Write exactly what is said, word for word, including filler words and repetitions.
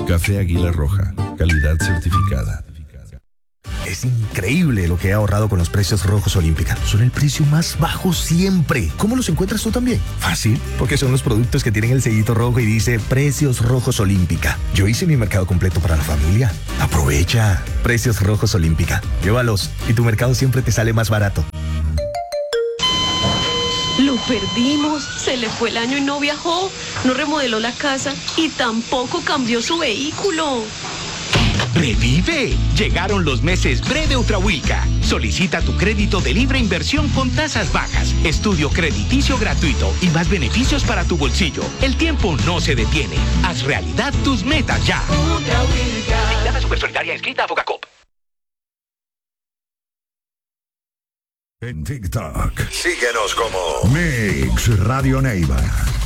Café Águila Roja, calidad certificada. Es increíble lo que he ahorrado con los precios Rojos Olímpica. Son el precio más bajo siempre. ¿Cómo los encuentras tú también? Fácil, porque son los productos que tienen el sellito rojo y dice Precios Rojos Olímpica. Yo hice mi mercado completo para la familia. Aprovecha. Precios Rojos Olímpica. Llévalos y tu mercado siempre te sale más barato. Lo perdimos, se le fue el año y no viajó, no remodeló la casa y tampoco cambió su vehículo. ¡Revive! Llegaron los meses Bre de Ultrahuilca. Solicita tu crédito de libre inversión con tasas bajas, estudio crediticio gratuito y más beneficios para tu bolsillo. El tiempo no se detiene. Haz realidad tus metas ya. Ultrahuilca. Vigilada Supersolidaria inscrita a Fogacop. En TikTok, síguenos como Mix Radio Neiva.